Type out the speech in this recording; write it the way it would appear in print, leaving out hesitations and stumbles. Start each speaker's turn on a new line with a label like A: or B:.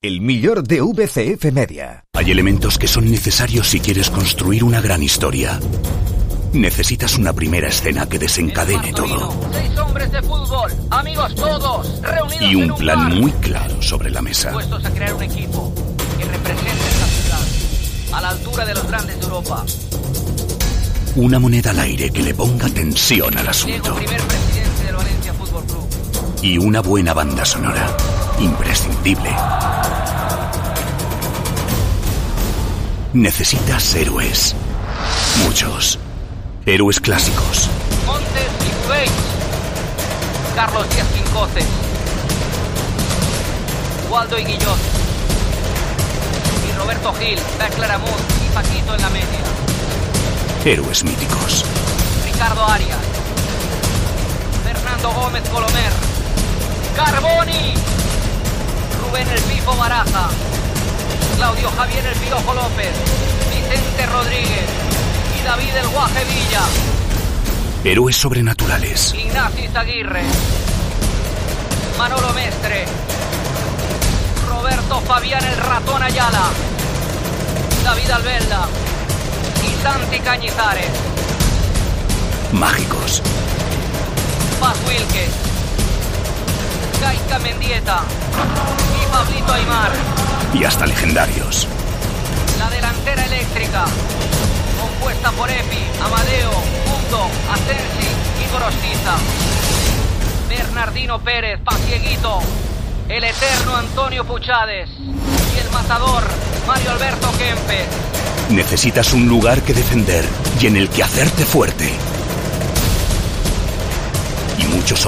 A: El millor de VCF Media.
B: Hay elementos que son necesarios si quieres construir una gran historia. Necesitas una primera escena que desencadene todo.
C: 6 hombres de fútbol, amigos todos, reunidos
B: Y un
C: en
B: plan
C: bar.
B: muy claro sobre la mesa.
C: Dispuestos a crear un equipo que represente esta ciudad a la altura de los grandes de Europa.
B: Una moneda al aire que le ponga tensión al
C: Diego,
B: asunto.
C: primer presidente del Valencia Fútbol Club.
B: Y una buena banda sonora. Imprescindible. Necesitas héroes. Muchos. Héroes clásicos.
C: Montes y Cuellar, Carlos Díaz Quincoces, Waldo y Guillot, y Roberto Gil, Beckler Amund y Paquito en la media.
B: Héroes míticos.
C: Ricardo Arias, Fernando Gómez Colomer, Carboni, Rubén El Pifo Baraja, Claudio Javier El Piojo López, Vicente Rodríguez y David El Guaje Villa.
B: Héroes sobrenaturales.
C: Ignacio Izaguirre, Manolo Mestre, Roberto Fabián El Ratón Ayala, David Albelda y Santi Cañizares.
B: Mágicos.
C: Paz Wilke, Gaizka Mendieta y Pablito Aimar.
B: Y hasta legendarios.
C: La delantera eléctrica, compuesta por Epi, Amadeo, Mundo, Asensi y Gorostiza. Bernardino Pérez, Pacieguito, el eterno Antonio Puchades y el matador Mario Alberto Kempes.
B: Necesitas un lugar que defender y en el que hacerte fuerte. Y muchos